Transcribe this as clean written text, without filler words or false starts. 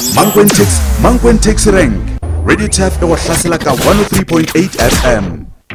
Mankweng Taxi Rank Radio Taf e go hlasela ka 103.8 FM.